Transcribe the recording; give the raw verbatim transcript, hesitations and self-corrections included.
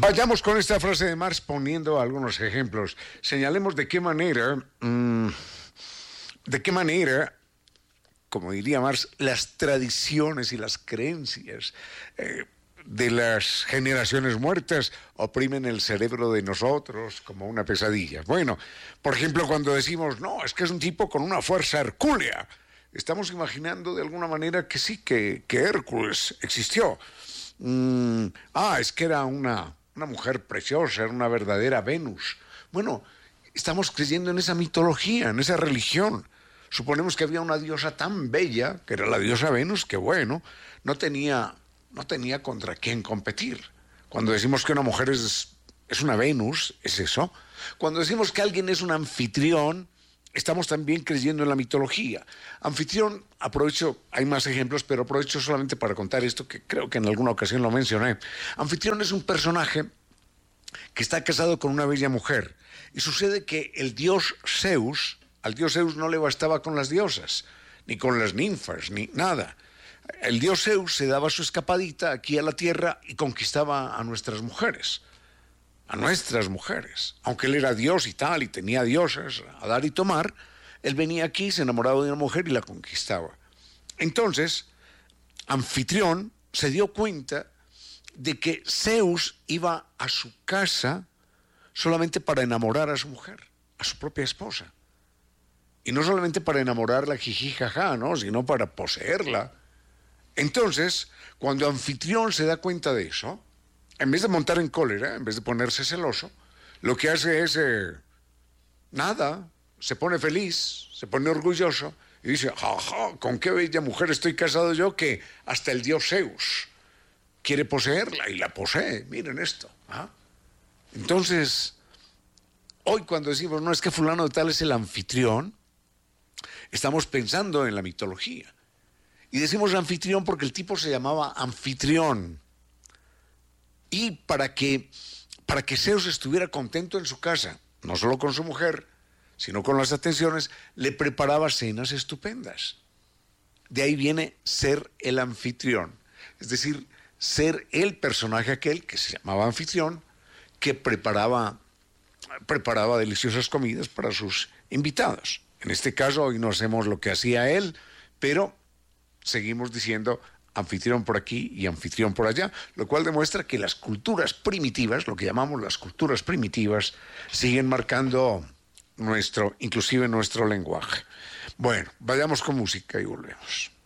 Vayamos con esta frase de Marx poniendo algunos ejemplos. Señalemos de qué manera, mmm, de qué manera, como diría Marx, las tradiciones y las creencias eh, de las generaciones muertas oprimen el cerebro de nosotros como una pesadilla. Bueno, por ejemplo, cuando decimos, no, es que es un tipo con una fuerza hercúlea, estamos imaginando de alguna manera que sí, que, que Hércules existió. Mm, ah, es que era una, una mujer preciosa, era una verdadera Venus. Bueno, estamos creyendo en esa mitología, en esa religión. Suponemos que había una diosa tan bella, que era la diosa Venus, que bueno, no tenía, no tenía contra quién competir. Cuando decimos que una mujer es, es una Venus, es eso. Cuando decimos que alguien es un anfitrión, estamos también creyendo en la mitología. Anfitrión, aprovecho, hay más ejemplos, pero aprovecho solamente para contar esto, que creo que en alguna ocasión lo mencioné. Anfitrión es un personaje que está casado con una bella mujer. Y sucede que el dios Zeus, al dios Zeus no le bastaba con las diosas, ni con las ninfas, ni nada. El dios Zeus se daba su escapadita aquí a la tierra y conquistaba a nuestras mujeres. A nuestras mujeres. Aunque él era dios y tal, y tenía diosas a dar y tomar, él venía aquí, se enamoraba de una mujer y la conquistaba. Entonces, Anfitrión se dio cuenta de que Zeus iba a su casa solamente para enamorar a su mujer, a su propia esposa. Y no solamente para enamorarla, jiji, jaja, ¿no? Sino para poseerla. Entonces, cuando Anfitrión se da cuenta de eso, en vez de montar en cólera, en vez de ponerse celoso, lo que hace es, eh, nada, se pone feliz, se pone orgulloso y dice, jaja, con qué bella mujer estoy casado yo que hasta el dios Zeus quiere poseerla y la posee, miren esto. ¿Ah? Entonces, hoy cuando decimos, no, es que fulano de tal es el anfitrión, estamos pensando en la mitología. Y decimos anfitrión porque el tipo se llamaba Anfitrión. Y para que, para que Zeus estuviera contento en su casa, no solo con su mujer, sino con las atenciones, le preparaba cenas estupendas. De ahí viene ser el anfitrión, es decir, ser el personaje aquel que se llamaba anfitrión, que preparaba, preparaba deliciosas comidas para sus invitados. En este caso hoy no hacemos lo que hacía él, pero seguimos diciendo anfitrión por aquí y anfitrión por allá, lo cual demuestra que las culturas primitivas, lo que llamamos las culturas primitivas, siguen marcando nuestro, inclusive nuestro lenguaje. Bueno, vayamos con música y volvemos.